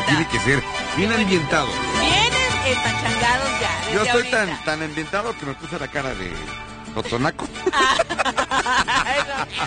tiene que ser bien ambientado. Vienen empachangados ya. Yo estoy ahorita. tan ambientado que me puse la cara de Totonaco. Ay,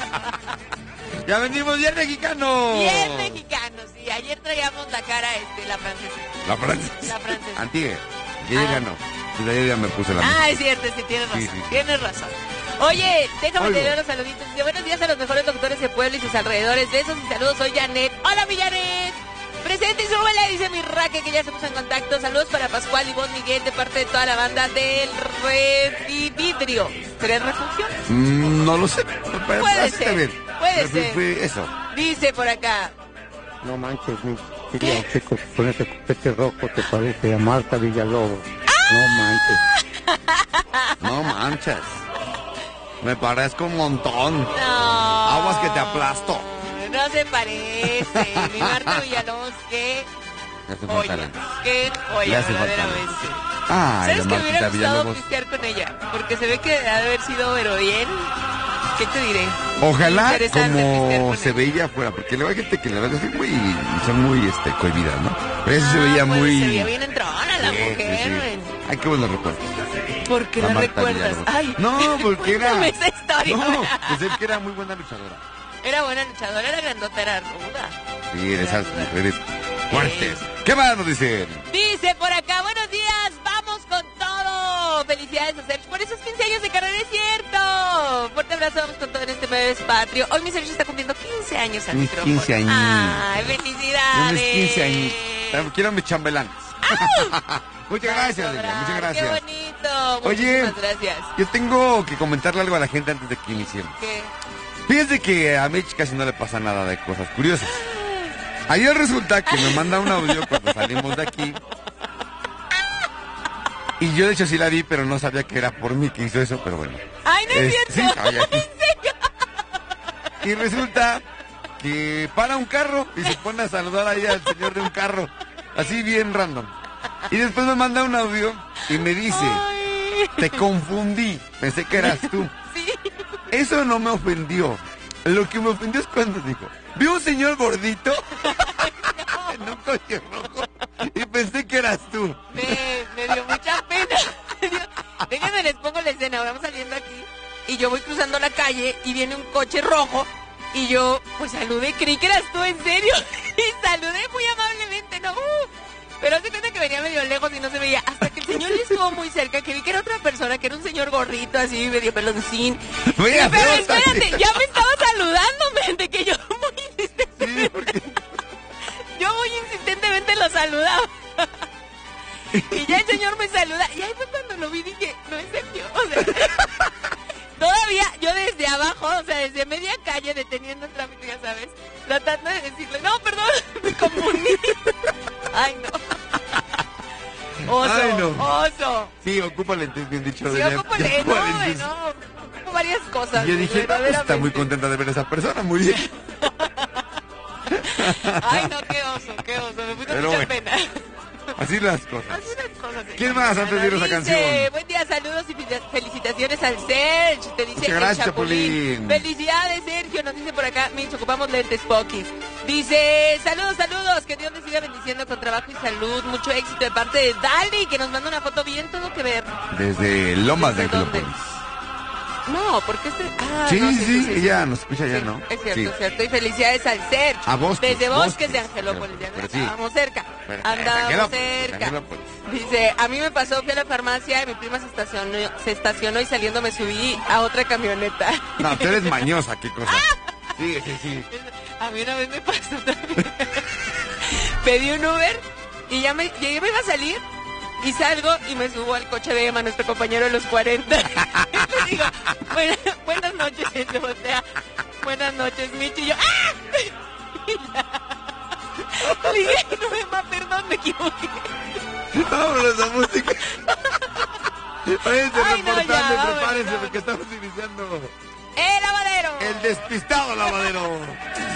no. Ya venimos bien mexicanos. Bien mexicanos, sí. Ayer traíamos la cara, la francesa. La francesa. La francesa. Antigue. Que ya ganó. Desde ayer ya me puse la misma. Es cierto, sí, tienes razón. Sí. Tienes razón. Oye, déjame Oigo. te doy unos saluditos. Dice, buenos días a los mejores doctores de Puebla y sus alrededores. Besos y saludos, soy Janet. Hola, mi Janet. Presente y súbele, dice mi Raque, que ya se puso en contacto. Saludos para Pascual y vos, Miguel, de parte de toda la banda del Revividrio. ¿Será refugio? No lo sé. Puede ser. Puede ser. Eso. Dice por acá. No manches, mi querido chico, con ese copete rojo te parece a Marta Villalobos. No manches. No manches. Me parezco un montón. No. Aguas que te aplasto. No se parece. Mi Marta Villalobos, qué Le hace joya. falta Qué Le joya, hace falta verdaderamente. Ay, ¿Sabes la que me hubiera Martita gustado Villalobos. pistear con ella? Porque se ve que ha de haber sido, pero bien. ¿Qué te diré? Ojalá Interesante pistear como con se ella. veía afuera, porque luego hay gente que la verdad es son muy cohibidas, ¿no? Pero eso se veía pues, muy... Se veía bien entrona la Sí, mujer. sí. Ay, qué buenos recuerdos. ¿Por qué la Marta recuerdas? Villalobos. Ay, No, porque era... cuéntame esa historia. No, pensé que era muy buena luchadora. Era buena luchadora, era grandota, era ruda. Sí, de esas mujeres fuertes. ¿Qué más nos dicen? Dice por acá, buenos días, vamos con todo. Felicidades a Sergio por esos 15 años de carrera, es cierto. Fuerte abrazo, vamos con todo en este mes patrio. Hoy mi Sergio está cumpliendo 15 años al Mis micrófono. 15 añitos. Ay, felicidades. Mis 15 añitos. Quiero mis chambelanes. Muchas gracias, Delia, muchas gracias. Qué bonito. Oye, Muchísimas gracias. yo tengo que comentarle algo a la gente antes de que iniciemos. ¿Qué? Fíjense que a Mitch casi no le pasa nada de cosas curiosas. Ayer resulta que me manda un audio cuando salimos de aquí. Y yo de hecho sí la vi, pero no sabía que era por mí que hizo eso, pero bueno. Ay, no es Sí, cierto. cállate. ¿En serio? Y resulta que para un carro y se pone a saludar ahí al señor de un carro. Así bien random. Y después me manda un audio y me dice, Ay. te confundí, pensé que eras tú. Sí. Eso no me ofendió. Lo que me ofendió es cuando dijo, vi un señor gordito en un coche rojo y pensé que eras tú. Me dio mucha pena. Déjenme les pongo la escena. Vamos saliendo aquí y yo voy cruzando la calle y viene un coche rojo y yo pues saludé, creí que eras tú, en serio. Y saludé muy amablemente, ¿no? Pero hace cuenta que venía medio lejos y no se veía. Hasta que el señor ya estuvo muy cerca, que vi que era otra persona, que era un señor gordito así, medio peloncín. Mira, Pero pero espérate, ya me estaba saludando, de que yo muy insistentemente, Sí, porque... yo muy insistentemente lo saludaba. Y ya el señor me saluda. Y ahí fue cuando lo vi y dije, no es Sergio. O sea, todavía yo desde abajo, o sea, desde media calle deteniendo el tráfico, ya sabes, tratando de decirle, no, perdón, me confundí. Ay, no. Oso, Ay, no. oso. Sí, ocupa lentes, bien dicho. Sí, Delia. ocupo Ya ocupa lentes. ocupo varias cosas. Y yo dije, no, pues, está muy contenta de ver a esa persona, muy bien. Ay, no, qué oso, me puso Pero mucha bueno. pena. Así las cosas. Así las cosas. ¿Quién más antes de ir a esa Dice, canción? buen día, saludos y felicitaciones al Sergio. Te dice Muchas el gracias, Chapulín. Chapulín. Felicidades, Sergio. Nos dice por acá, Mitch, ocupamos lentes Pokis. Dice, saludos. Que Dios les siga bendiciendo con trabajo y salud. Mucho éxito de parte de Dali, que nos manda una foto bien, todo que ver. Desde Lomas de ¿Desde dónde? Angelópolis. No, porque Sí, no, sí, ella nos escucha ya, Sí, ¿no? es cierto, Sí. es cierto. Y felicidades al Sergio. A Bosques. Desde Bosques de Angelópolis. Pero Ya sí. andábamos cerca. Pero, Andábamos Angelópolis, cerca. Angelópolis. Dice, a mí me pasó, fui a la farmacia y mi prima se estacionó y saliendo me subí a otra camioneta. No, tú eres mañosa, qué cosa. Sí. A mí una vez me pasó también. Pedí un Uber y ya me iba a salir y salgo y me subo al coche de Emma, nuestro compañero de los 40. Le digo, buenas noches, y se voltea. Buenas noches, Michi. Y yo, ¡ah! Y ya. Le dije, no, Emma, perdón, me equivoqué. Vámonos a música. Váyanse Ay, no, reportando ya, y vámonos, prepárense vámonos. porque estamos iniciando ¡El lavadero! el despistado lavadero.